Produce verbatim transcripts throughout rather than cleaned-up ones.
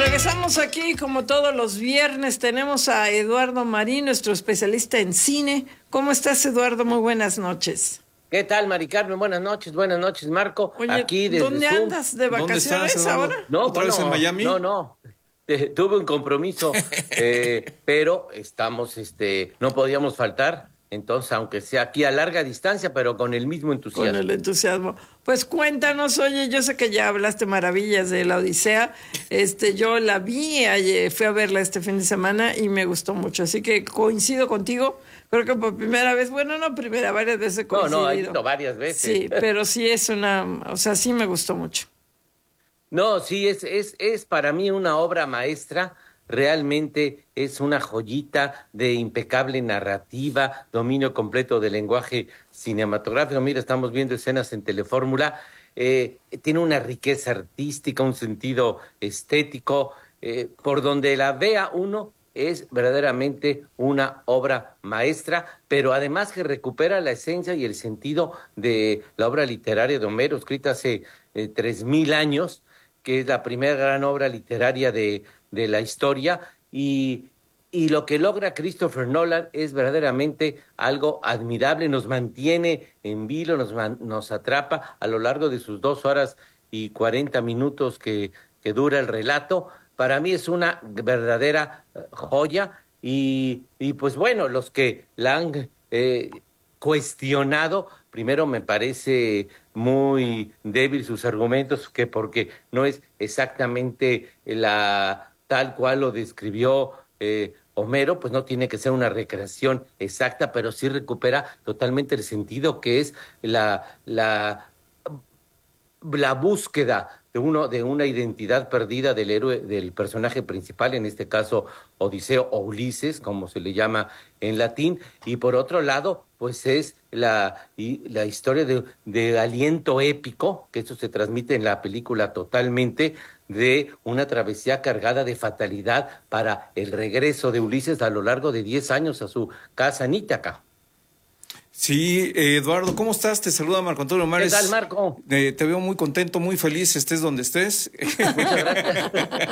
Regresamos aquí como todos los viernes. Tenemos a Eduardo Marín, nuestro especialista en cine. ¿Cómo estás, Eduardo? Muy buenas noches. ¿Qué tal, Mari Carmen? Buenas noches, buenas noches, Marco. Oye, aquí desde ¿dónde Zoom. andas? ¿De vacaciones ¿Dónde estás, ahora? No, ¿Otra bueno, vez en Miami? No, no. Eh, tuve un compromiso, eh, pero estamos, este, no podíamos faltar. Entonces, aunque sea aquí a larga distancia, pero con el mismo entusiasmo. Con el entusiasmo. Pues cuéntanos, oye, yo sé que ya hablaste maravillas de la Odisea. Este, yo la vi, ayer, fui a verla este fin de semana y me gustó mucho. Así que coincido contigo. Creo que por primera vez, bueno, no primera, varias veces he coincidido. No, no, he visto varias veces. Sí, pero sí es una, o sea, sí me gustó mucho. No, sí, es, es, es para mí una obra maestra. Realmente es una joyita de impecable narrativa, dominio completo del lenguaje cinematográfico. Mira, estamos viendo escenas en Telefórmula. Eh, tiene una riqueza artística, un sentido estético. Eh, por donde la vea uno, es verdaderamente una obra maestra, pero además que recupera la esencia y el sentido de la obra literaria de Homero, escrita hace eh, tres mil años, que es la primera gran obra literaria de, de la historia, y, y lo que logra Christopher Nolan es verdaderamente algo admirable, nos mantiene en vilo, nos, man, nos atrapa a lo largo de sus dos horas y cuarenta minutos que, que dura el relato. Para mí es una verdadera joya, y, y pues bueno, los que la han eh, cuestionado, primero me parece muy débil sus argumentos, que porque no es exactamente la tal cual lo describió eh, Homero, pues no tiene que ser una recreación exacta, pero sí recupera totalmente el sentido que es la, la, la búsqueda de uno de una identidad perdida del héroe, del personaje principal, en este caso Odiseo o Ulises, como se le llama en latín, y por otro lado, pues es la, y, la historia de, de aliento épico, que eso se transmite en la película totalmente, de una travesía cargada de fatalidad para el regreso de Ulises a lo largo de diez años a su casa en Ítaca. Sí, eh, Eduardo, ¿cómo estás? Te saluda Marco Antonio Mares. ¿Qué tal, Marco? Eh, te veo muy contento, muy feliz, estés donde estés. Muchas gracias.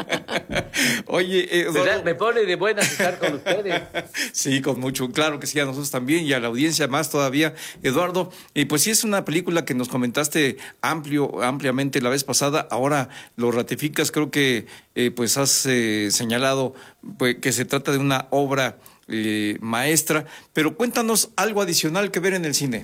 Oye, eh, Eduardo... ¿verdad? Me pone de buenas estar con ustedes. Sí, con mucho, claro que sí, a nosotros también y a la audiencia más todavía. Eduardo, eh, pues sí es una película que nos comentaste amplio, ampliamente la vez pasada, ahora lo ratificas, creo que eh, pues has eh, señalado pues, que se trata de una obra Eh, maestra, pero cuéntanos algo adicional que ver en el cine.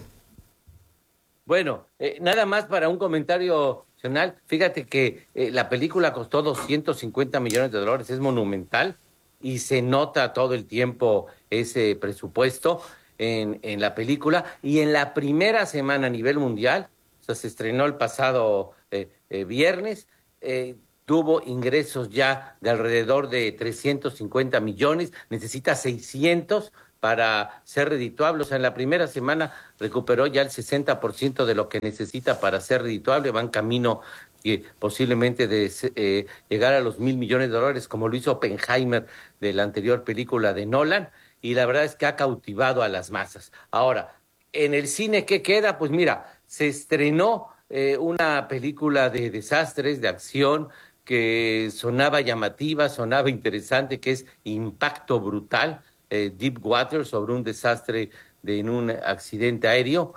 Bueno, eh, nada más para un comentario opcional. Fíjate que eh, la película costó doscientos cincuenta millones de dólares, es monumental y se nota todo el tiempo ese presupuesto en, en la película. Y en la primera semana a nivel mundial, o sea, se estrenó el pasado eh, eh, viernes, eh, tuvo ingresos ya de alrededor de trescientos cincuenta millones, necesita seiscientos para ser redituable. O sea, en la primera semana recuperó ya el sesenta por ciento de lo que necesita para ser redituable, va en camino eh, posiblemente de eh, llegar a los mil millones de dólares, como lo hizo Oppenheimer de la anterior película de Nolan, y la verdad es que ha cautivado a las masas. Ahora, en el cine, ¿qué queda? Pues mira, se estrenó eh, una película de desastres, de acción, que sonaba llamativa, sonaba interesante, que es Impacto Brutal, eh, Deep Water, sobre un desastre de, en un accidente aéreo,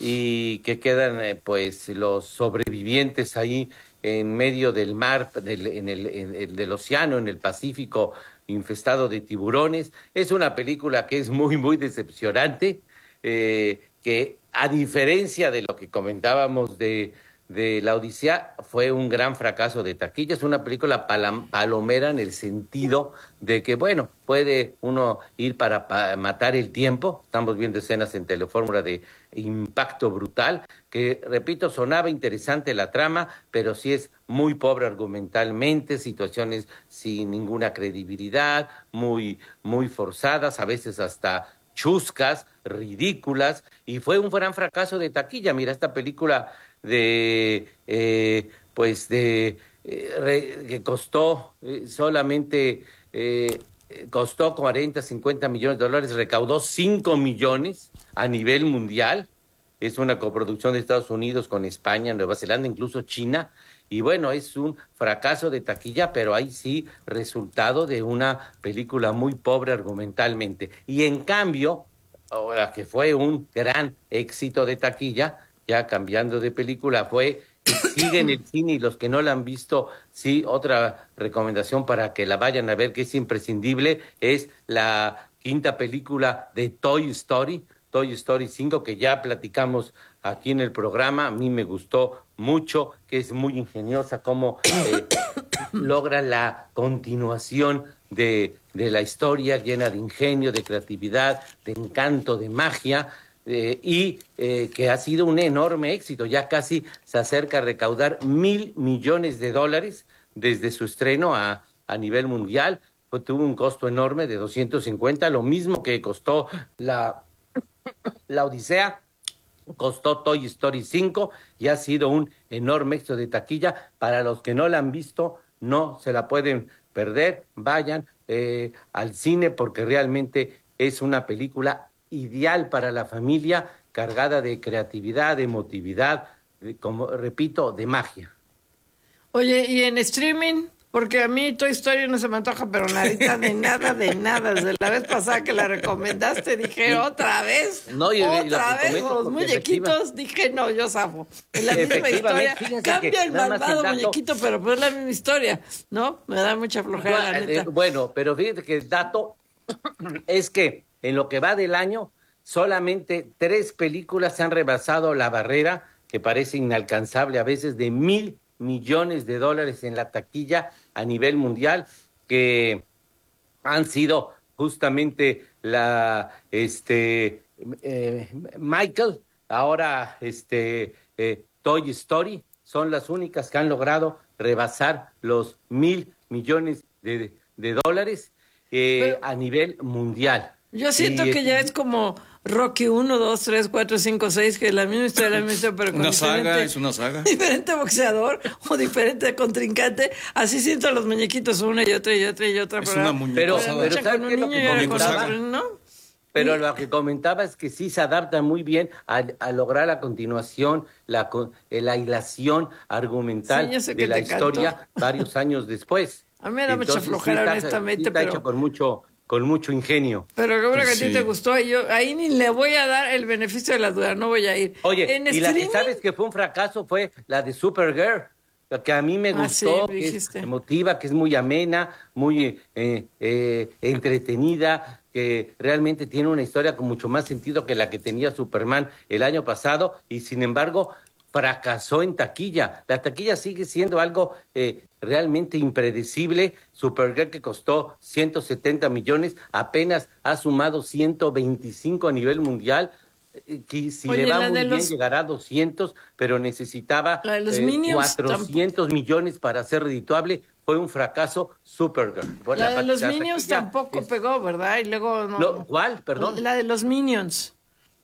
y que quedan eh, pues los sobrevivientes ahí en medio del mar, del, en el, en el del océano, en el Pacífico, infestado de tiburones. Es una película que es muy, muy decepcionante, eh, que a diferencia de lo que comentábamos de de La Odisea, fue un gran fracaso de taquilla. Es una película palam- palomera en el sentido de que, bueno, puede uno ir para pa- matar el tiempo. Estamos viendo escenas en Telefórmula de Impacto Brutal, que, repito, sonaba interesante la trama, pero sí es muy pobre argumentalmente, situaciones sin ninguna credibilidad, muy, muy forzadas, a veces hasta chuscas, ridículas, y fue un gran fracaso de taquilla. Mira, esta película de, eh, pues, de, eh, re, que costó eh, solamente, eh, costó cuarenta, cincuenta millones de dólares, recaudó cinco millones a nivel mundial. Es una coproducción de Estados Unidos con España, Nueva Zelanda, incluso China, y bueno, es un fracaso de taquilla, pero ahí sí, resultado de una película muy pobre argumentalmente. Y en cambio, ahora que fue un gran éxito de taquilla, ya cambiando de película, fue sigue en el cine y los que no la han visto, sí, otra recomendación para que la vayan a ver, que es imprescindible, es la quinta película de Toy Story, Toy Story cinco, que ya platicamos aquí en el programa. A mí me gustó mucho, que es muy ingeniosa cómo eh, logra la continuación de, de la historia, llena de ingenio, de creatividad, de encanto, de magia, eh, y eh, que ha sido un enorme éxito. Ya casi se acerca a recaudar mil millones de dólares desde su estreno a, a nivel mundial. Pues tuvo un costo enorme de doscientos cincuenta, lo mismo que costó la, la Odisea, costó Toy Story cinco, y ha sido un enorme éxito de taquilla. Para los que no la han visto, no se la pueden perder, vayan eh, al cine, porque realmente es una película ideal para la familia, cargada de creatividad, de emotividad, de, como repito, de magia. Oye, ¿y en streaming? Porque a mí Toy Story no se me antoja, pero nadita de nada, de nada. Desde la vez pasada que la recomendaste, dije, otra vez, no, y, otra vez, los muñequitos, dije, no, yo zafo. Es la misma historia, cambia el malvado el muñequito, pero pues es la misma historia, ¿no? Me da mucha flojera, bueno, la neta. Eh, bueno, pero fíjate que el dato es que en lo que va del año, solamente tres películas han rebasado la barrera, que parece inalcanzable a veces, de mil millones de dólares en la taquilla a nivel mundial, que han sido justamente la este eh, Michael, ahora este eh, Toy Story, son las únicas que han logrado rebasar los mil millones de, de dólares eh, Pero, a nivel mundial. Yo siento y, que ya es como Rocky uno, dos, tres, cuatro, cinco, seis, que es la misma historia, la misma historia, pero con una diferente, saga, es una saga. diferente boxeador o diferente contrincante. Así siento a los muñequitos, una y otra y otra y otra. Es para, una muñeca. Pero, Pero, pero ¿sabes con qué es un lo niño que y ahora comentaba? con otro, ¿no? Pero lo que comentaba es que sí se adapta muy bien a, a lograr la continuación, la, la hilación argumental Sí, yo sé de que la te historia cantó. varios años después. A mí me da mucha Entonces, flojera, sí está, honestamente, sí está pero... hecho con mucho, con mucho ingenio. Pero seguro que a Sí. ti te gustó y yo ahí ni le voy a dar el beneficio de la duda, no voy a ir. Oye, en y la que streaming, sabes que fue un fracaso fue la de Supergirl, la que a mí me Ah, sí, gustó, me que es dijiste. emotiva, que es muy amena, muy eh, eh, entretenida, que realmente tiene una historia con mucho más sentido que la que tenía Superman el año pasado, y sin embargo fracasó en taquilla. La taquilla sigue siendo algo eh, realmente impredecible. Supergirl, que costó ciento setenta millones, apenas ha sumado ciento veinticinco a nivel mundial. Eh, que si Oye, le va la muy de bien los- llegará a doscientos, pero necesitaba La de los eh, Minions cuatrocientos millones para ser redituable. Fue un fracaso Supergirl. Bueno, la de los la Minions taquilla tampoco es- pegó, ¿verdad? Y luego no. No, ¿cuál? Perdón. La de los Minions.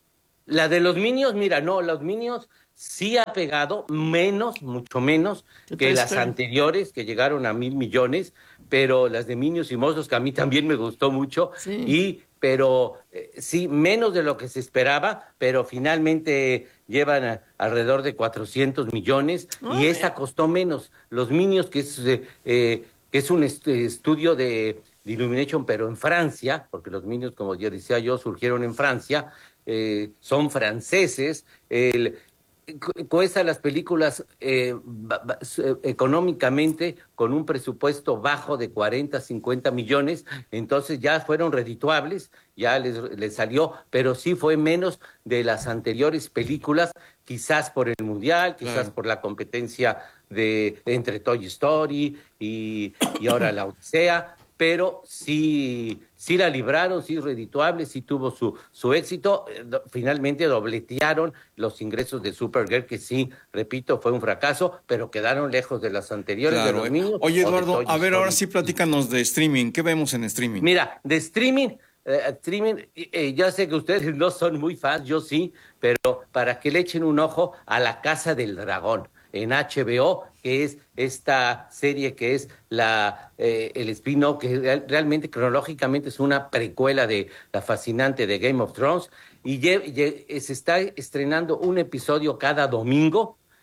La de los Minions, mira, no, los Minions sí ha pegado menos, mucho menos ¿Qué que tal las está? anteriores, que llegaron a mil millones, pero las de Minions y Monstruos, que a mí también me gustó mucho, Sí. y pero eh, sí, menos de lo que se esperaba, pero finalmente llevan a- alrededor de cuatrocientos millones, Ay. y esa costó menos. Los Minions, que es, eh, eh, que es un est- estudio de, de Illumination, pero en Francia, porque los Minions, como ya decía yo, surgieron en Francia, eh, son franceses. El, cu- cuesta las películas eh, ba- ba- s- económicamente con un presupuesto bajo de cuarenta, cincuenta millones, entonces ya fueron redituables, ya les, les salió, pero sí fue menos de las anteriores películas, quizás por el Mundial, quizás Claro. por la competencia de entre Toy Story y, y ahora la Odisea, pero sí, sí la libraron, sí redituable, sí tuvo su, su éxito. Eh, do- Finalmente dobletearon los ingresos de Supergirl, que sí, repito, fue un fracaso, pero quedaron lejos de las anteriores, de Claro, los eh. niños. Oye, o de Eduardo, Toy a ver, ahora Story. sí platícanos de streaming. ¿Qué vemos en streaming? Mira, de streaming, eh, streaming, eh, eh, ya sé que ustedes no son muy fans, yo sí, pero para que le echen un ojo a La Casa del Dragón en H B O, que es esta serie que es la eh, el spin-off, que real- realmente cronológicamente es una precuela de la fascinante de Game of Thrones, y lle- lle- eh, se está estrenando un episodio cada domingo.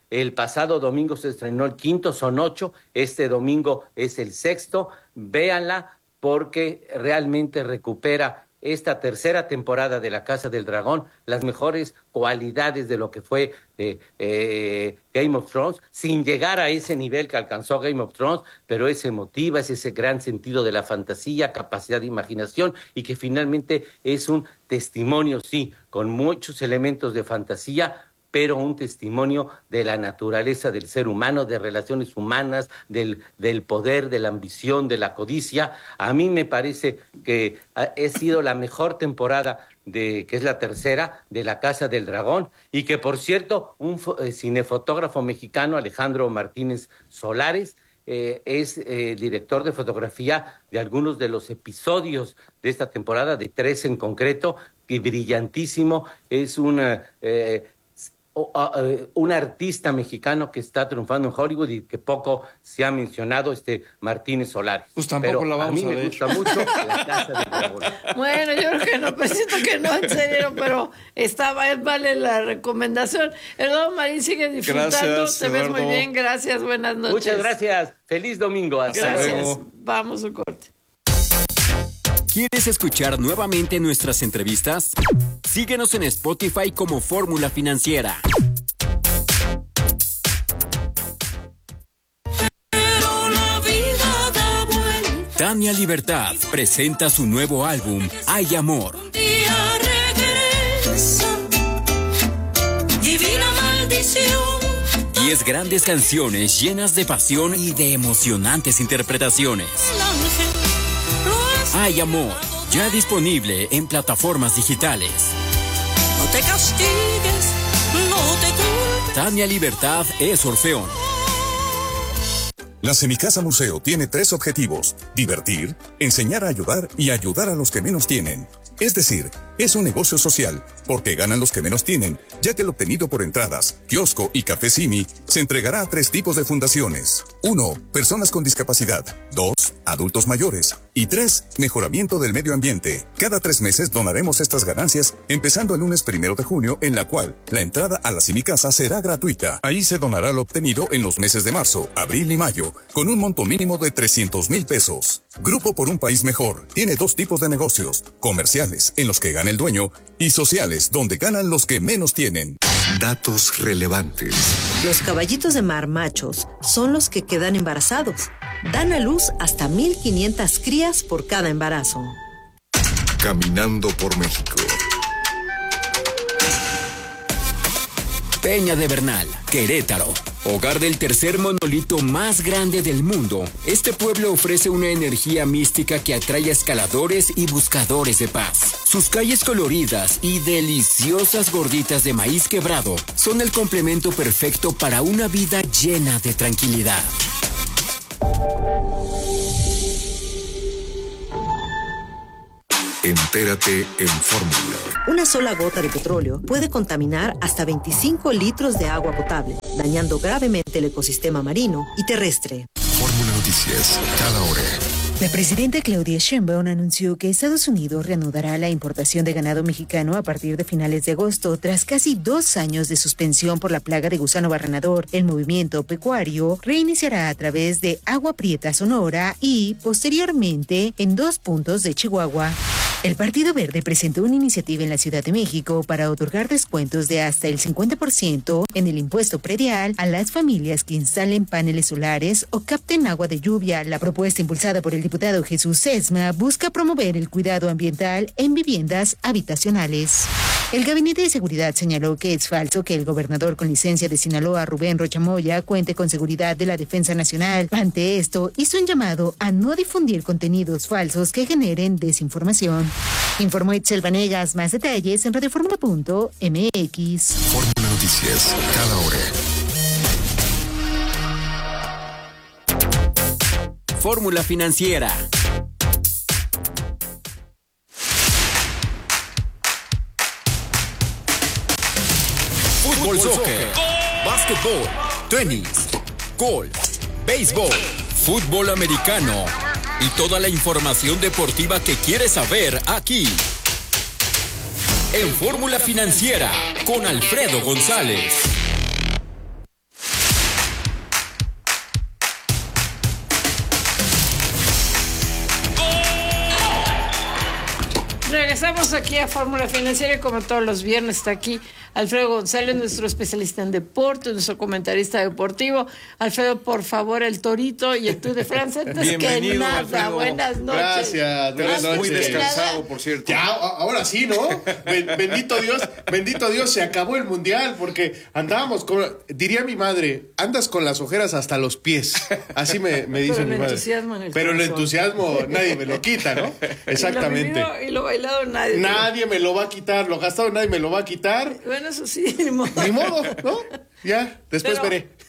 El pasado domingo se estrenó el quinto, son ocho. Este domingo es el sexto. Véanla porque realmente recupera esta tercera temporada de La Casa del Dragón, las mejores cualidades de lo que fue eh, eh, Game of Thrones, sin llegar a ese nivel que alcanzó Game of Thrones, pero es emotiva, es ese gran sentido de la fantasía, capacidad de imaginación, y que finalmente es un testimonio, sí, con muchos elementos de fantasía, pero un testimonio de la naturaleza del ser humano, de relaciones humanas, del, del poder, de la ambición, de la codicia. A mí me parece que ha sido la mejor temporada, de, que es la tercera, de La Casa del Dragón, y que, por cierto, un eh, cinefotógrafo mexicano, Alejandro Martínez Solares, eh, es eh, director de fotografía de algunos de los episodios de esta temporada, de tres en concreto, y brillantísimo. Es una... Eh, un artista mexicano que está triunfando en Hollywood y que poco se ha mencionado, este Martínez Solares. Pues tampoco Pero la vamos a mí a me ver. gusta mucho La Casa del Dragón. Bueno, yo creo que no, pero siento que no, en serio, pero está, vale la recomendación. Eduardo Marín, sigue disfrutando, Gracias, te ves Eduardo. muy bien, gracias, buenas noches. Muchas gracias, feliz domingo. Hasta Gracias, luego. vamos a un corte. ¿Quieres escuchar nuevamente nuestras entrevistas? Síguenos en Spotify como Fórmula Financiera. Tania Libertad presenta su nuevo álbum, Hay Amor. Divina maldición. Diez grandes canciones llenas de pasión y de emocionantes interpretaciones. Hay Amor, ya disponible en plataformas digitales. No te castigues, no te culpes. Tania Libertad es Orfeón. La Semicasa Museo tiene tres objetivos: divertir, enseñar a ayudar y ayudar a los que menos tienen. Es decir, es un negocio social, porque ganan los que menos tienen, ya que el obtenido por entradas, kiosco y café Simi se entregará a tres tipos de fundaciones. Uno, personas con discapacidad. Dos, adultos mayores. Y tres, mejoramiento del medio ambiente. Cada tres meses donaremos estas ganancias, empezando el lunes primero de junio, en la cual la entrada a la Semicasa será gratuita. Ahí se donará lo obtenido en los meses de marzo, abril y mayo, con un monto mínimo de trescientos mil pesos. Grupo por un País Mejor tiene dos tipos de negocios: comerciales, en los que gana el dueño, y sociales, donde ganan los que menos tienen. Datos relevantes. Los caballitos de mar machos son los que quedan embarazados. Dan a luz hasta mil quinientas crías por cada embarazo. Caminando por México. Peña de Bernal, Querétaro. Hogar del tercer monolito más grande del mundo, este pueblo ofrece una energía mística que atrae a escaladores y buscadores de paz. Sus calles coloridas y deliciosas gorditas de maíz quebrado son el complemento perfecto para una vida llena de tranquilidad. Entérate en Fórmula. Una sola gota de petróleo puede contaminar hasta veinticinco litros de agua potable, dañando gravemente el ecosistema marino y terrestre. Fórmula Noticias, cada hora. La presidenta Claudia Sheinbaum anunció que Estados Unidos reanudará la importación de ganado mexicano a partir de finales de agosto, tras casi dos años de suspensión por la plaga de gusano barrenador. El movimiento pecuario reiniciará a través de Agua Prieta, Sonora, y posteriormente en dos puntos de Chihuahua. El Partido Verde presentó una iniciativa en la Ciudad de México para otorgar descuentos de hasta el cincuenta por ciento en el impuesto predial a las familias que instalen paneles solares o capten agua de lluvia. La propuesta, impulsada por el diputado Jesús Sesma, busca promover el cuidado ambiental en viviendas habitacionales. El Gabinete de Seguridad señaló que es falso que el gobernador con licencia de Sinaloa, Rubén Rocha Moya, cuente con seguridad de la Defensa Nacional. Ante esto, hizo un llamado a no difundir contenidos falsos que generen desinformación. Informó Itzel Vanegas. Más detalles en radioformula punto m x. Fórmula Noticias, cada hora. Fórmula Financiera. Fútbol, soccer, básquetbol, tenis, golf, béisbol, fútbol americano y toda la información deportiva que quieres saber aquí. En Fórmula Financiera con Alfredo González. Regresamos aquí a Fórmula Financiera y como todos los viernes está aquí Alfredo González, nuestro especialista en deportes, nuestro comentarista deportivo. Alfredo, por favor, el Torito y el Tour de Francia. Antes que nada, Alfredo. Buenas noches. Gracias, buenas Muy noches. descansado, por cierto. Ya, ahora sí, ¿no? Bendito Dios, bendito Dios, se acabó el mundial porque andábamos con, diría mi madre, andas con las ojeras hasta los pies. Así me, me dice Pero mi el madre. entusiasmo en el Pero el corazón. entusiasmo nadie me lo quita, ¿no? Exactamente. Y lo, vivido, y lo bailado nadie. Nadie me lo va a quitar, lo gastado nadie me lo va a quitar. Bueno, eso sí, ni modo. Ni modo, ¿no? Ya, después Pero, veré.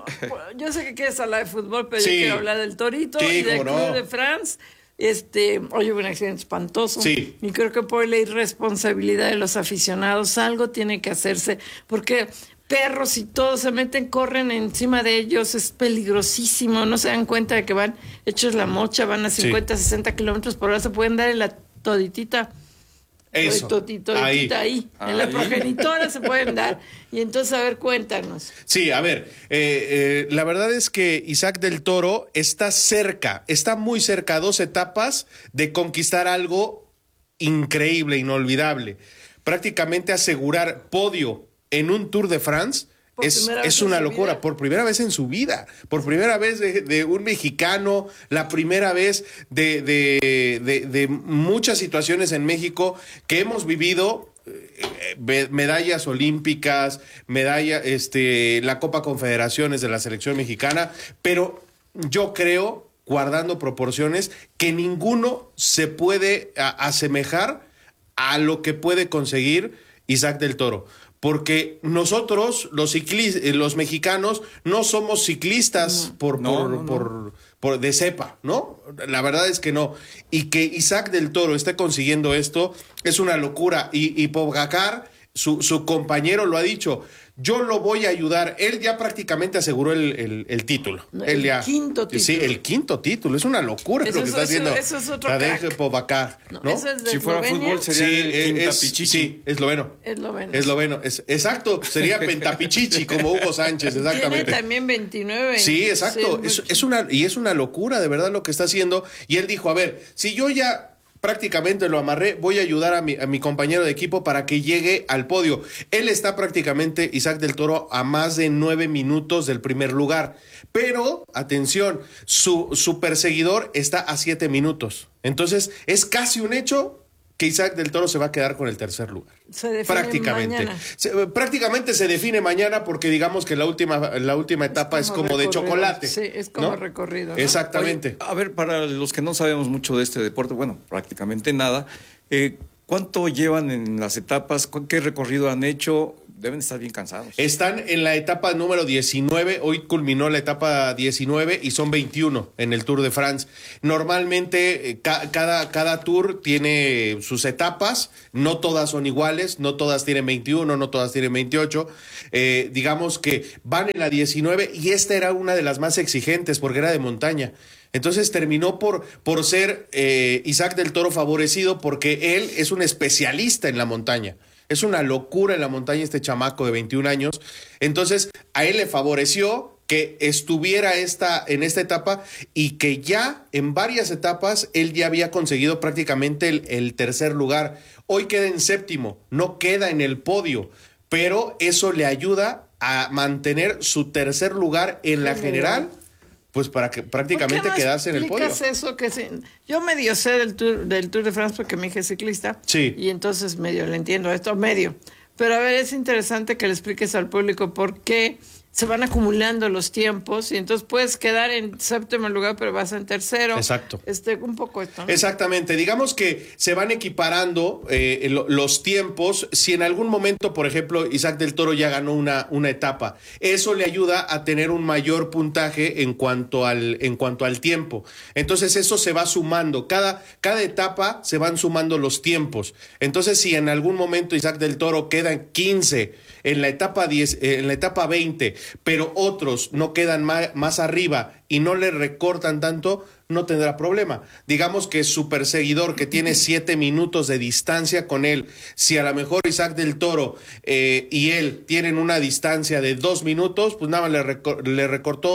Yo sé que quieres hablar de fútbol, pero Sí. yo quiero hablar del Torito Sí, y del cómo Club no. de France. Este, hoy hubo un accidente espantoso. Sí. Y creo que por la irresponsabilidad de los aficionados algo tiene que hacerse, porque perros y todos se meten, corren encima de ellos, es peligrosísimo, no se dan cuenta de que van hechos la mocha, van a cincuenta, Sí. sesenta kilómetros por hora, se pueden dar en la toditita. Eso, Toditita ahí, ahí, en la Ahí. progenitora se pueden dar. Y entonces, a ver, cuéntanos. Sí, a ver, eh, eh, la verdad es que Isaac del Toro está cerca, está muy cerca a dos etapas de conquistar algo increíble, inolvidable. Prácticamente asegurar podio en un Tour de France Por es, primera vez es en una su locura, vida. por primera vez en su vida, por primera vez de, de un mexicano, la primera vez de, de, de, de muchas situaciones en México que hemos vivido. eh, medallas olímpicas, medalla, este, la Copa Confederaciones de la selección mexicana, pero yo creo, guardando proporciones, que ninguno se puede a, asemejar a lo que puede conseguir Isaac del Toro. Porque nosotros, los ciclis, eh, los mexicanos, no somos ciclistas no, por, no, por, no, no. por, por de cepa, ¿no? La verdad es que no. Y que Isaac del Toro esté consiguiendo esto es una locura. Y, y Pogacar, su, su compañero, lo ha dicho. Yo lo voy a ayudar. Él ya prácticamente aseguró el, el, el título. El Él ya, quinto título. Sí, el quinto título. Es una locura Eso lo que es- está eso- haciendo eso es otro Tadej crack. Pogacar, ¿no? No, eso es de Si fuera Eslovenia. fútbol sería Sí, el es, Quintapichichi. sí, esloveno. Esloveno. Esloveno, es, exacto, sería Pentapichichi como Hugo Sánchez, Tiene exactamente. también veintinueve. Sí, exacto, Sí, es, mucho. es una, y es una locura de verdad lo que está haciendo. Y él dijo, a ver, si yo ya prácticamente lo amarré, voy a ayudar a mi, a mi compañero de equipo para que llegue al podio. Él está prácticamente, Isaac del Toro, a más de nueve minutos del primer lugar. Pero, atención, su, su perseguidor está a siete minutos. Entonces, es casi un hecho que Isaac del Toro se va a quedar con el tercer lugar. Se define Prácticamente. mañana. Se- prácticamente se define mañana porque digamos que la última, la última etapa es como, de recorrido. chocolate. Sí, es como ¿no? recorrido, ¿no? Exactamente. Oye, a ver, para los que no sabemos mucho de este deporte, bueno, prácticamente nada, eh, ¿cuánto llevan en las etapas? ¿Cu- ¿Qué recorrido han hecho? Deben estar bien cansados. Están en la etapa número diecinueve, hoy culminó la etapa diecinueve y son veintiuno en el Tour de France. Normalmente eh, ca- cada, cada tour tiene sus etapas, no todas son iguales, no todas tienen veintiuno, no todas tienen veintiocho. Eh, digamos que van en la diecinueve y esta era una de las más exigentes porque era de montaña. Entonces terminó por, por ser eh, Isaac del Toro favorecido porque él es un especialista en la montaña. Es una locura en la montaña este chamaco de veintiún años. Entonces, a él le favoreció que estuviera esta, en esta etapa y que ya en varias etapas él ya había conseguido prácticamente el, el tercer lugar. Hoy queda en séptimo, no queda en el podio, pero eso le ayuda a mantener su tercer lugar en la general, pues para que prácticamente ¿Por qué no quedarse en el podio. explicas eso? Que sí? Yo medio sé del tour, del Tour de France porque mi hija es ciclista. Sí. Y entonces medio le entiendo esto, medio. Pero a ver, es interesante que le expliques al público por qué se van acumulando los tiempos y entonces puedes quedar en séptimo lugar, pero vas en tercero. Exacto. Este, un poco esto, ¿no? Exactamente, digamos que se van equiparando eh, lo- los tiempos. Si en algún momento, por ejemplo, Isaac del Toro ya ganó una, una etapa, eso le ayuda a tener un mayor puntaje en cuanto al, en cuanto al tiempo. Entonces eso se va sumando, cada, cada etapa se van sumando los tiempos. Entonces si en algún momento Isaac del Toro queda en quince, en la etapa diez, eh, en la etapa veinte, pero otros no quedan ma- más arriba y no le recortan tanto, no tendrá problema. Digamos que su perseguidor que tiene siete minutos de distancia con él, si a lo mejor Isaac del Toro eh, y él tienen una distancia de dos minutos, pues nada más le, recor- le recortó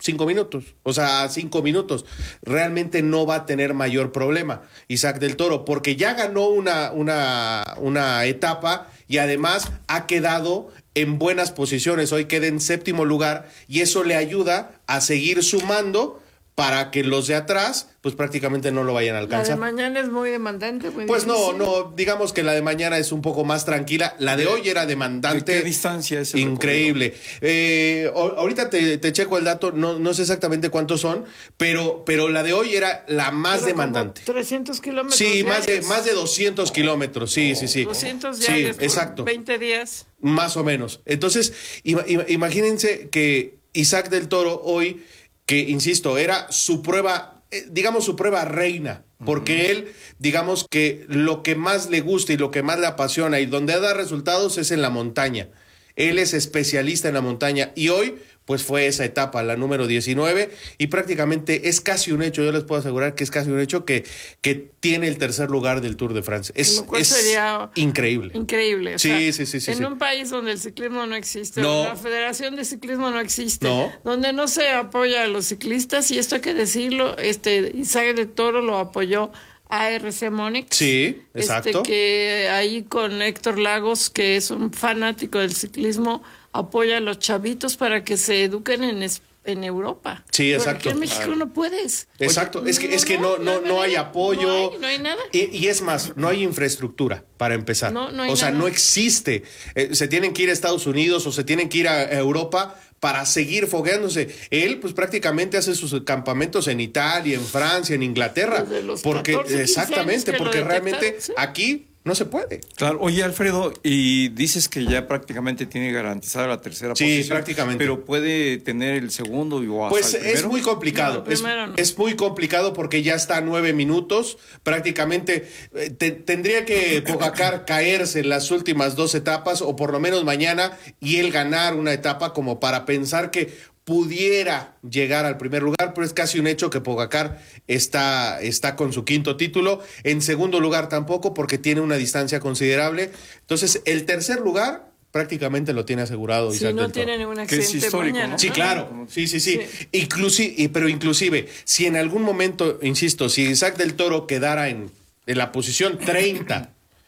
cinco minutos, o sea, cinco minutos. Realmente no va a tener mayor problema Isaac del Toro, porque ya ganó una, una, una etapa y además ha quedado en buenas posiciones. Hoy queda en séptimo lugar y eso le ayuda a seguir sumando para que los de atrás pues prácticamente no lo vayan a alcanzar. La de mañana es muy demandante. Muy pues difícil. no, no, digamos que la de mañana es un poco más tranquila. La de hoy era demandante. ¿De qué distancia es? Increíble. Eh, ahorita te, te checo el dato, no, no sé exactamente cuántos son, pero, pero la de hoy era la más Era demandante. Como trescientos kilómetros. Sí, más de, diarios. más de doscientos kilómetros, sí, sí, sí. doscientos Sí, diarios por exacto. veinte días. Más o menos. Entonces, ima- ima- imagínense que Isaac del Toro hoy, que insisto, era su prueba, eh, digamos su prueba reina, porque uh-huh. él, digamos que lo que más le gusta y lo que más le apasiona y donde da resultados es en la montaña. Él es especialista en la montaña y hoy pues fue esa etapa, la número diecinueve, y prácticamente es casi un hecho, yo les puedo asegurar que es casi un hecho que, que tiene el tercer lugar del Tour de Francia. Es, Lo cual es sería increíble. Increíble. O sí, sea, sí, sí, sí. En sí. un país donde el ciclismo no existe, no. donde la Federación de Ciclismo no existe, no. donde no se apoya a los ciclistas, y esto hay que decirlo, este Isaac del Toro lo apoyó A R C Monix. Sí, exacto. Este, que ahí con Héctor Lagos, que es un fanático del ciclismo, apoya a los chavitos para que se eduquen en, en Europa. Sí, exacto. Porque en México claro. no puedes. Exacto, Oye, es que, no, es que no, no, no, no hay apoyo. No hay, no hay nada. Y, y es más, no hay infraestructura para empezar. No, no hay o sea, nada. no existe. Eh, se tienen que ir a Estados Unidos o se tienen que ir a Europa para seguir fogueándose. Él, pues prácticamente hace sus campamentos en Italia, en Francia, en Inglaterra. Porque, exactamente, porque realmente ¿sí? aquí no se puede. Claro, oye Alfredo, y dices que ya prácticamente tiene garantizada la tercera sí, posición. Sí, prácticamente. Pero puede tener el segundo o hasta Pues el primero. Es muy complicado. No, es, no. es muy complicado porque ya está a nueve minutos. Prácticamente te, tendría que Pogacar caerse en las últimas dos etapas, o por lo menos mañana, y él ganar una etapa como para pensar que pudiera llegar al primer lugar, pero es casi un hecho que Pogacar está, está con su quinto título. En segundo lugar tampoco, porque tiene una distancia considerable. Entonces, el tercer lugar prácticamente lo tiene asegurado. Si Isaac no del Toro. tiene ningún accidente es histórico, mañana, ¿no? Sí, claro. Sí, sí, sí. sí. Inclusive, pero inclusive, si en algún momento, insisto, si Isaac del Toro quedara en, en la posición treinta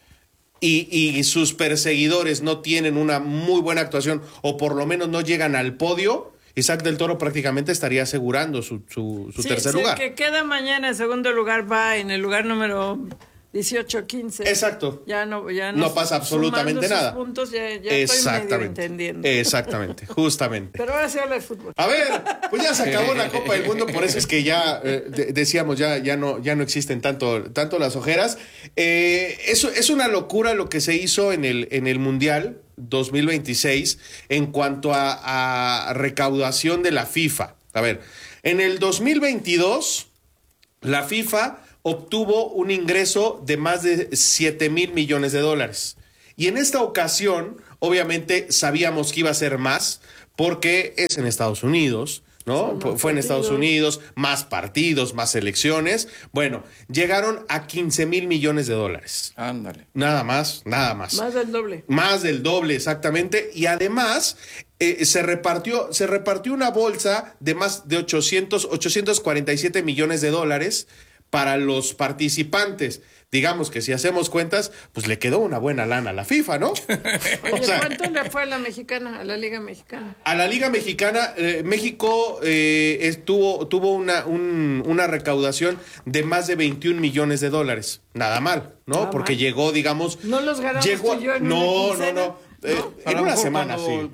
y, y sus perseguidores no tienen una muy buena actuación, o por lo menos no llegan al podio, Isaac del Toro prácticamente estaría asegurando su, su, su sí, tercer sí, lugar. El que queda mañana en segundo lugar va en el lugar número dieciocho quince. Exacto. Ya no, ya no, no pasa absolutamente nada. Sus puntos ya, ya estoy medio entendiendo. Exactamente, justamente. Pero ahora sí habla de fútbol. A ver, pues ya se acabó la Copa del Mundo, por eso es que ya eh, de, decíamos, ya, ya, no, ya no existen tanto, tanto las ojeras. Eh, eso es una locura lo que se hizo en el, en el Mundial dos mil veintiséis en cuanto a, a recaudación de la FIFA. A ver, en el dos mil veintidós la FIFA obtuvo un ingreso de más de siete mil millones de dólares. Y en esta ocasión, obviamente, sabíamos que iba a ser más, porque es en Estados Unidos, ¿no? Fue partidos. en Estados Unidos, más partidos, más elecciones. Bueno, llegaron a quince mil millones de dólares. Ándale. Nada más, nada más. Más del doble. Más del doble, exactamente. Y además, eh, se repartió, se repartió una bolsa de más de ochocientos, ochocientos cuarenta y siete millones de dólares para los participantes. Digamos que si hacemos cuentas, pues le quedó una buena lana a la FIFA, ¿no? Oye, o sea, ¿cuánto le fue a la mexicana, a la Liga Mexicana? A la Liga Mexicana, eh, México eh, estuvo, tuvo una, un, una recaudación de más de veintiún millones de dólares. Nada mal, ¿no? Nada Porque mal. llegó, digamos... ¿No los ganamos llegó, tú y yo en No, una no, no. Eh, ¿No? en una semana, cuando...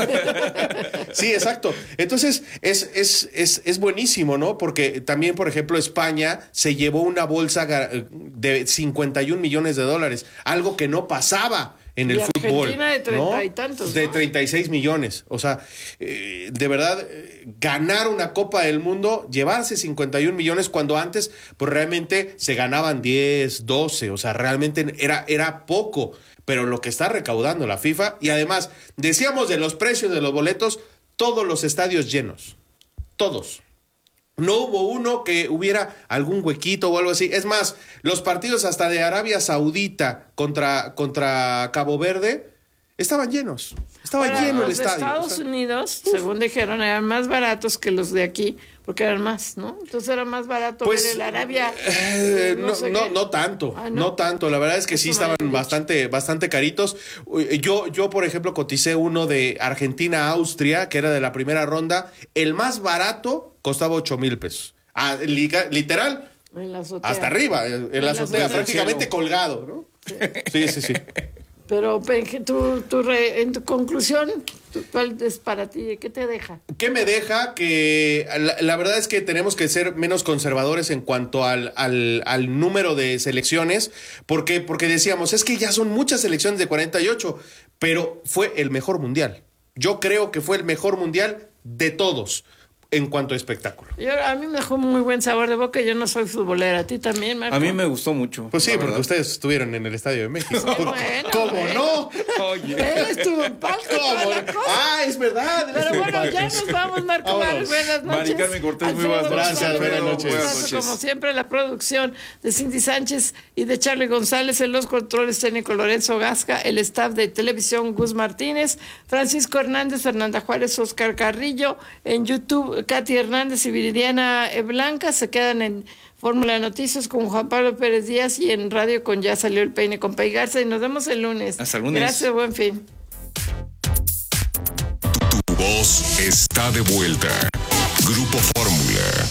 sí. Sí, exacto. Entonces, es, es, es, es buenísimo, ¿no? Porque también, por ejemplo, España se llevó una bolsa de cincuenta y un millones de dólares, algo que no pasaba en el y fútbol. Argentina de treinta ¿no? y tantos, de ¿no? treinta y seis millones. O sea, eh, de verdad, eh, ganar una Copa del Mundo, llevarse cincuenta y un millones, cuando antes, pues realmente se ganaban diez, doce. O sea, realmente era, era poco. Pero lo que está recaudando la FIFA, y además, decíamos de los precios de los boletos, todos los estadios llenos. Todos. No hubo uno que hubiera algún huequito o algo así. Es más, los partidos hasta de Arabia Saudita contra, contra Cabo Verde estaban llenos. Estaba Ahora, lleno el los de estadio. Estados o sea, Unidos, según dijeron, eran más baratos que los de aquí, porque eran más, ¿no? Entonces era más barato Pues, ver el Arabia. Eh, no, sé no, qué. no tanto, Ah, ¿no? ¿no? tanto. La verdad es que sí Eso me estaban habían dicho. bastante, bastante caritos. Uy, Yo, yo, por ejemplo, coticé uno de Argentina-Austria, que era de la primera ronda. El más barato costaba ocho mil pesos. Ah, li- literal, En la azotea. hasta arriba, en la la azotea, azotea. prácticamente colgado, ¿no? Sí, sí, sí. Pero, Penje, tu, tu re- en tu conclusión, tu- ¿cuál es para ti? ¿Qué te deja? ¿Qué me deja? Que la, la verdad es que tenemos que ser menos conservadores en cuanto al, al, al número de selecciones. ¿Por qué? Porque decíamos, es que ya son muchas selecciones de cuarenta y ocho, pero fue el mejor mundial. Yo creo que fue el mejor mundial de todos en cuanto a espectáculo. Yo, a mí me dejó muy buen sabor de boca. Yo no soy futbolera. ¿A ti también, Marco? A mí me gustó mucho. Pues sí, la porque verdad. ustedes estuvieron en el Estadio de México. Bueno, ¿Cómo bueno. no? Oye. Él estuvo en palco y toda ¿Cómo la no? cosa. Ah, es verdad. Pero bueno, ya nos vamos, Marco. Vámonos. Mar, buenas noches. Mari Carmen Cortés, muy Alfredo buenas noches. Gracias, buenas González, noches. un Buenas abrazo, noches. Como siempre, la producción de Cindy Sánchez y de Charlie González, en los controles técnicos Lorenzo Gasca, el staff de televisión Gus Martínez, Francisco Hernández, Fernanda Juárez, Oscar Carrillo, en YouTube Katy Hernández y Viridiana Blanca, se quedan en Fórmula Noticias con Juan Pablo Pérez Díaz y en radio con Ya Salió el Peine con Pei Garza, y nos vemos el lunes. Hasta el lunes. Gracias, buen fin. Tu voz está de vuelta. Grupo Fórmula.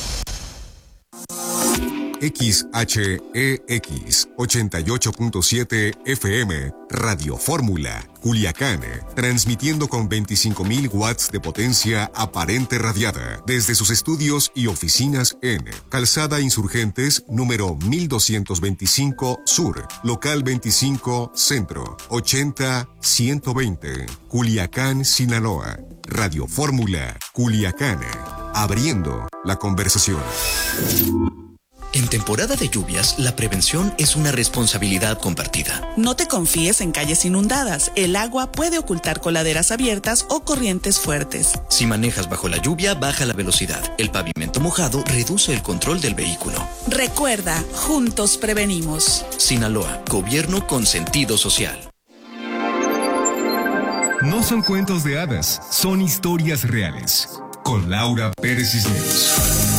X H E X ochenta y ocho punto siete F M, Radio Fórmula, Culiacán, transmitiendo con veinticinco mil watts de potencia aparente radiada desde sus estudios y oficinas en Calzada Insurgentes, número mil doscientos veinticinco Sur, local veinticinco Centro, ochenta ciento veinte, Culiacán, Sinaloa. Radio Fórmula, Culiacán, abriendo la conversación. En temporada de lluvias, la prevención es una responsabilidad compartida. No te confíes en calles inundadas. El agua puede ocultar coladeras abiertas o corrientes fuertes. Si manejas bajo la lluvia, baja la velocidad. El pavimento mojado reduce el control del vehículo. Recuerda, juntos prevenimos. Sinaloa, gobierno con sentido social. No son cuentos de hadas, son historias reales. Con Laura Pérez Cisneros.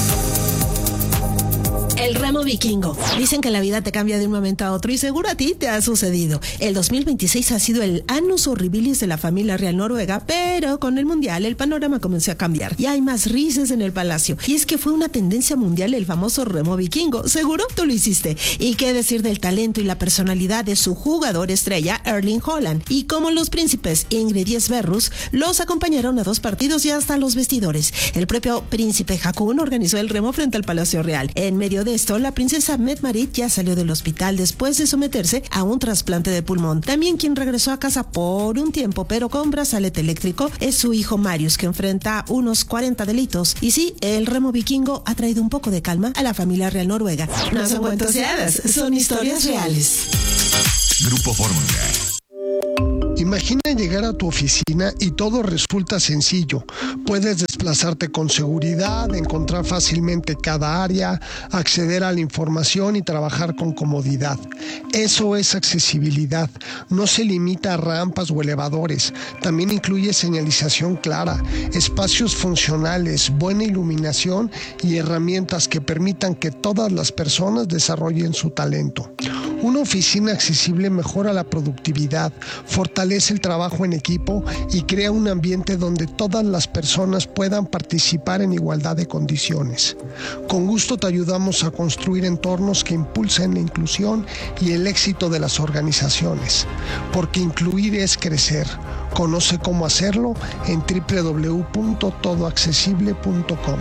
El remo vikingo. Dicen que la vida te cambia de un momento a otro y seguro a ti te ha sucedido. El dos mil veintiséis ha sido el annus horribilis de la familia real noruega, pero con el mundial el panorama comenzó a cambiar y hay más risas en el palacio. Y es que fue una tendencia mundial el famoso remo vikingo. Seguro tú lo hiciste. Y qué decir del talento y la personalidad de su jugador estrella, Erling Haaland. Y como los príncipes Ingrid y Sverrus los acompañaron a dos partidos y hasta los vestidores. El propio príncipe Haakon organizó el remo frente al Palacio Real. En medio de esto, la princesa Mette-Marit ya salió del hospital después de someterse a un trasplante de pulmón. También quien regresó a casa por un tiempo, pero con brazalete eléctrico, es su hijo Marius, que enfrenta unos cuarenta delitos. Y sí, el remo vikingo ha traído un poco de calma a la familia real noruega. No son cuentos de hadas, son historias reales. Grupo Fórmula. Imagina llegar a tu oficina y todo resulta sencillo. Puedes desplazarte con seguridad, encontrar fácilmente cada área, acceder a la información y trabajar con comodidad. Eso es accesibilidad. No se limita a rampas o elevadores. También incluye señalización clara, espacios funcionales, buena iluminación y herramientas que permitan que todas las personas desarrollen su talento. Una oficina accesible mejora la productividad, fortalece el trabajo en equipo y crea un ambiente donde todas las personas puedan participar en igualdad de condiciones. Con gusto te ayudamos a construir entornos que impulsen la inclusión y el éxito de las organizaciones, porque incluir es crecer. Conoce cómo hacerlo en doble u doble u doble u punto todo accesible punto com.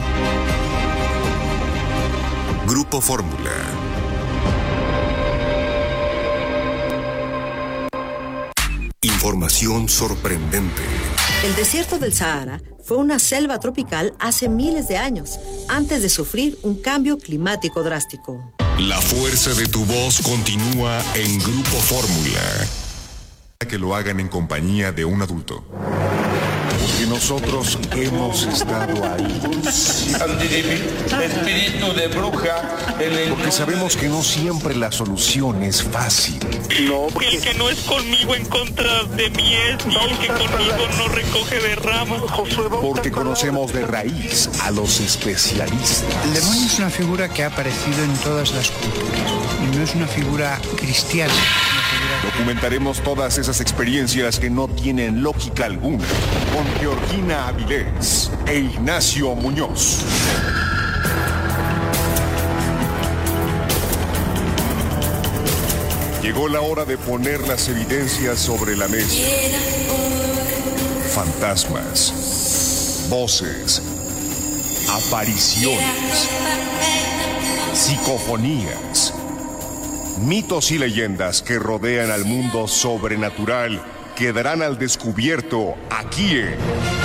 Grupo Fórmula. Información sorprendente. El desierto del Sahara fue una selva tropical hace miles de años, antes de sufrir un cambio climático drástico. La fuerza de tu voz continúa en Grupo Fórmula. Que lo hagan en compañía de un adulto. porque nosotros hemos estado ahí. Espíritu de bruja. Porque sabemos que no siempre la solución es fácil. No, porque... El que no es conmigo en contra de mí es, y el que conmigo no recoge de ramas. Porque conocemos de raíz a los especialistas. El demonio es una figura que ha aparecido en todas las culturas y no es una figura cristiana. Documentaremos todas esas experiencias que no tienen lógica alguna con Georgina Avilés e Ignacio Muñoz. Llegó la hora de poner las evidencias sobre la mesa. Fantasmas, voces, apariciones, psicofonías, mitos y leyendas que rodean al mundo sobrenatural quedarán al descubierto aquí en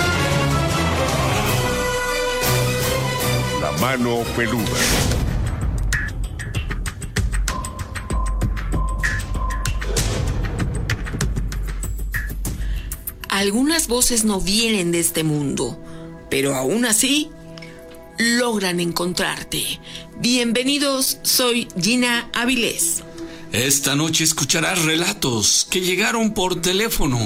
La Mano Peluda. Algunas voces no vienen de este mundo, pero aún así logran encontrarte. Bienvenidos, soy Gina Avilés. Esta noche escucharás relatos que llegaron por teléfono.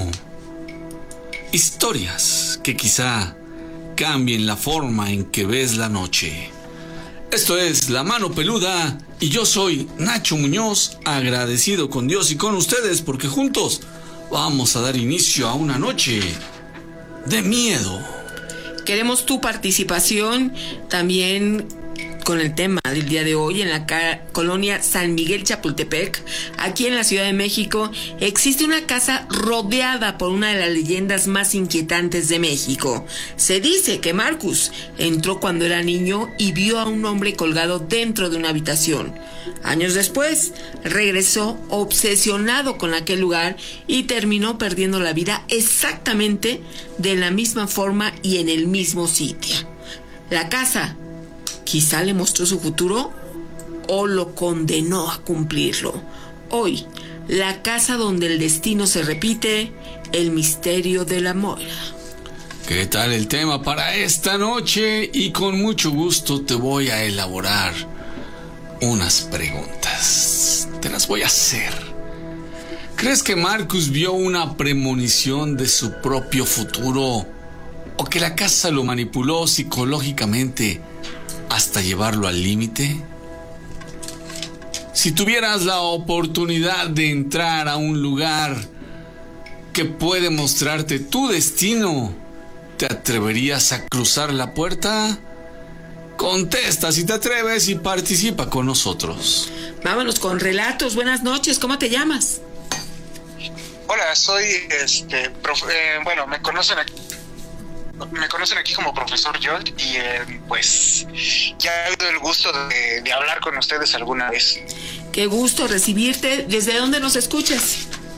Historias que quizá cambien la forma en que ves la noche. Esto es La Mano Peluda y yo soy Nacho Muñoz, agradecido con Dios y con ustedes porque juntos vamos a dar inicio a una noche de miedo. Queremos tu participación también con el tema del día de hoy. En la ca- colonia San Miguel Chapultepec, aquí en la Ciudad de México, existe una casa rodeada por una de las leyendas más inquietantes de México. Se dice que Marcus entró cuando era niño y vio a un hombre colgado dentro de una habitación. Años después, regresó obsesionado con aquel lugar y terminó perdiendo la vida exactamente de la misma forma y en el mismo sitio. La casa quizá le mostró su futuro o lo condenó a cumplirlo. Hoy, la casa donde el destino se repite, el misterio de la Moira. ¿Qué tal el tema para esta noche? Y con mucho gusto te voy a elaborar unas preguntas. Te las voy a hacer. ¿Crees que Marcus vio una premonición de su propio futuro? ¿O que la casa lo manipuló psicológicamente hasta llevarlo al límite? Si tuvieras la oportunidad de entrar a un lugar que puede mostrarte tu destino, ¿te atreverías a cruzar la puerta? Contesta si te atreves y participa con nosotros. Vámonos con relatos. Buenas noches, ¿cómo te llamas? Hola, soy este profe, eh, bueno, me conocen aquí, me conocen aquí como profesor Jolt y eh, pues ya he tenido el gusto de, de hablar con ustedes alguna vez. Qué gusto recibirte. ¿Desde dónde nos escuchas?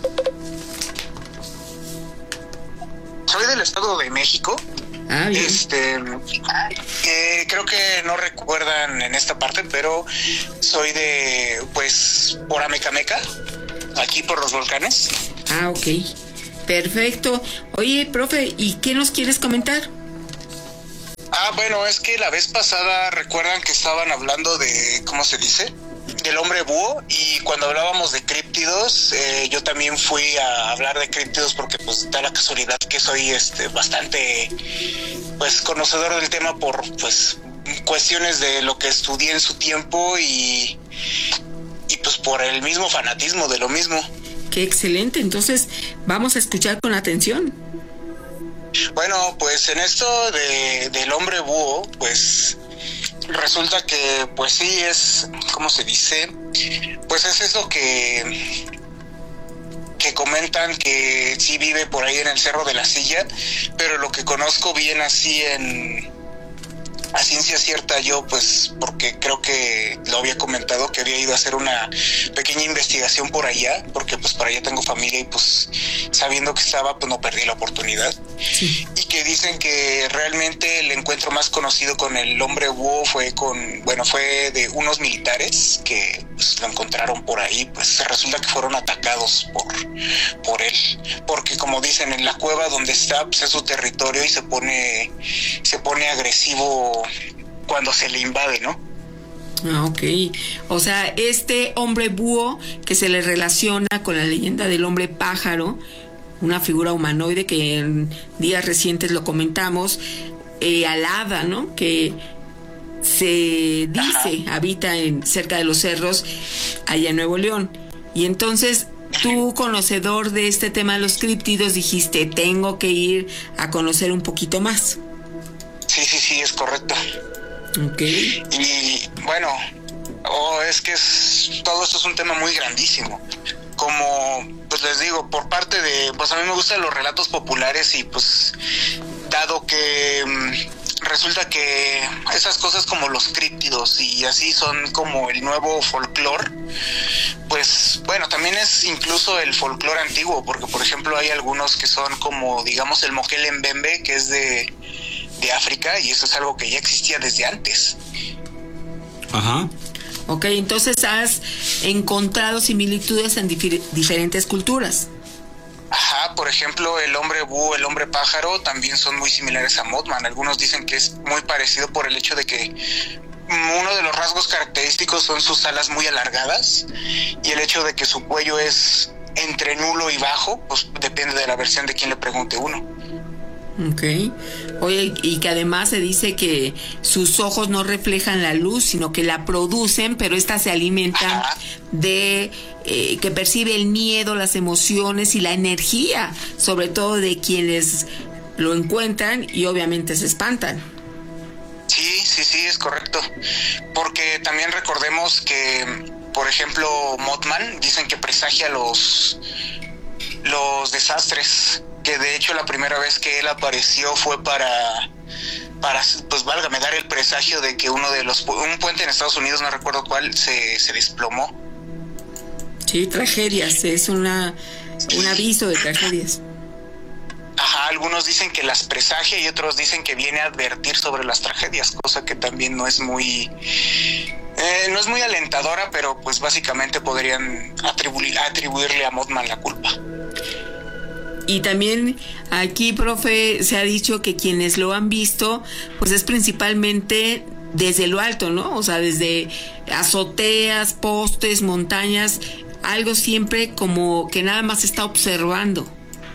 Soy del Estado de México. Ah, bien. Este, eh, creo que no recuerdan en esta parte, pero soy de, pues, por Amecameca, aquí por los volcanes. Ah, ok. Perfecto. Oye, profe, ¿y qué nos quieres comentar? Ah, bueno, es que la vez pasada recuerdan que estaban hablando de, ¿cómo se dice?, del hombre búho, y cuando hablábamos de críptidos, eh, yo también fui a hablar de críptidos porque pues da la casualidad que soy este bastante pues conocedor del tema por pues cuestiones de lo que estudié en su tiempo y, y pues por el mismo fanatismo de lo mismo. Qué excelente, entonces vamos a escuchar con atención. Bueno, pues en esto de, del hombre búho, pues resulta que pues sí es, ¿cómo se dice? Pues es eso que que comentan que sí vive por ahí en el Cerro de la Silla, pero lo que conozco bien así en a ciencia cierta yo, pues porque creo que lo había comentado que había ido a hacer una pequeña investigación por allá, porque pues por allá tengo familia y pues sabiendo que estaba pues no perdí la oportunidad. Sí. Y que dicen que realmente el encuentro más conocido con el hombre búho fue con, bueno, fue de unos militares que pues lo encontraron por ahí, pues resulta que fueron atacados por, por él, porque como dicen, en la cueva donde está, pues es su territorio y se pone, se pone agresivo cuando se le invade, ¿no? Ah, ok. O sea, este hombre búho que se le relaciona con la leyenda del hombre pájaro, una figura humanoide que en días recientes lo comentamos, eh, alada, ¿no? Que se dice Ajá. habita en cerca de los cerros allá en Nuevo León. Y entonces tú, conocedor de este tema de los críptidos, dijiste, tengo que ir a conocer un poquito más. Sí, sí, sí, es correcto. Ok. Y bueno, oh, es que es, todo esto es un tema muy grandísimo. Como pues les digo, por parte de, pues a mí me gustan los relatos populares y pues dado que mmm, resulta que esas cosas como los críptidos y así son como el nuevo folclore, pues bueno, también es incluso el folclore antiguo, porque por ejemplo hay algunos que son como digamos el Moquel Mbembe, que es de, de África, y eso es algo que ya existía desde antes. Ajá. Ok, entonces has encontrado similitudes en dif- diferentes culturas. Ajá, por ejemplo, el hombre búho, el hombre pájaro también son muy similares a Mothman. Algunos dicen que es muy parecido por el hecho de que uno de los rasgos característicos son sus alas muy alargadas y el hecho de que su cuello es entre nulo y bajo, pues depende de la versión de quien le pregunte uno. Ok. Oye, y que además se dice que sus ojos no reflejan la luz, sino que la producen, pero esta se alimenta Ajá. de eh, que percibe el miedo, las emociones y la energía, sobre todo de quienes lo encuentran y obviamente se espantan. Sí, sí, sí, es correcto. Porque también recordemos que, por ejemplo, Mothman dicen que presagia los, los desastres. Que de hecho la primera vez que él apareció fue para, para pues válgame, dar el presagio de que uno de los, un puente en Estados Unidos, no recuerdo cuál, se, se desplomó. Sí, tragedias, es una un aviso de tragedias. Ajá, algunos dicen que las presagia y otros dicen que viene a advertir sobre las tragedias, cosa que también no es muy... Eh, no es muy alentadora, pero pues básicamente podrían atribuir, atribuirle a Mothman la culpa. Y también aquí, profe, se ha dicho que quienes lo han visto, pues es principalmente desde lo alto, ¿no? O sea, desde azoteas, postes, montañas, algo siempre como que nada más está observando.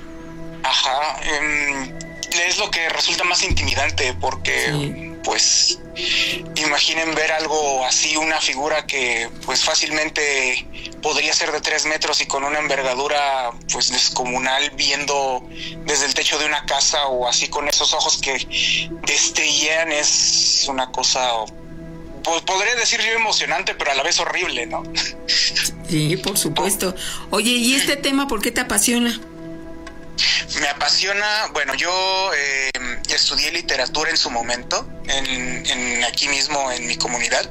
Ajá, eh, es lo que resulta más intimidante porque, sí. pues, imaginen ver algo así, una figura que pues fácilmente podría ser de tres metros y con una envergadura pues descomunal, viendo desde el techo de una casa o así con esos ojos que destellan, es una cosa, pues, podría decir yo emocionante, pero a la vez horrible, ¿no? Sí, por supuesto. Oye, ¿y este tema por qué te apasiona? Me apasiona, bueno, yo eh, estudié literatura en su momento, en, en aquí mismo en mi comunidad,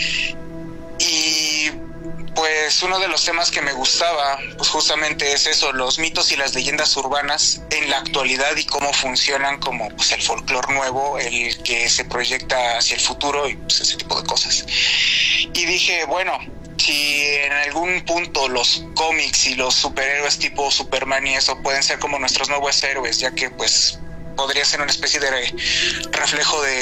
y pues uno de los temas que me gustaba, pues justamente es eso, los mitos y las leyendas urbanas en la actualidad y cómo funcionan como pues el folclore nuevo, el que se proyecta hacia el futuro y pues ese tipo de cosas. Y dije, bueno, si en algún punto los cómics y los superhéroes tipo Superman y eso pueden ser como nuestros nuevos héroes, ya que pues podría ser una especie de reflejo de